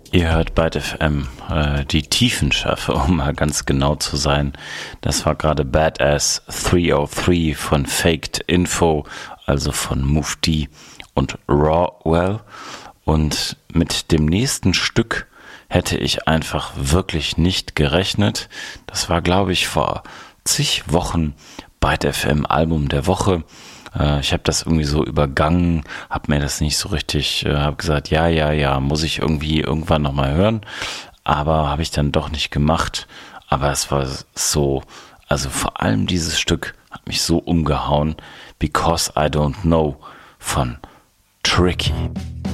Ihr hört Byte FM, die Tiefenschärfe, um mal ganz genau zu sein. Das war gerade Badass 303 von Faked Info, also von Move D und Rawwell. Und mit dem nächsten Stück hätte ich einfach wirklich nicht gerechnet. Das war, glaube ich, vor zig Wochen Byte FM Album der Woche. Ich habe das irgendwie so übergangen, habe mir das nicht so richtig, habe gesagt, ja, muss ich irgendwie irgendwann nochmal hören, aber habe ich dann doch nicht gemacht. Aber es war so, also vor allem dieses Stück hat mich so umgehauen, Because I Don't Know von Tricky.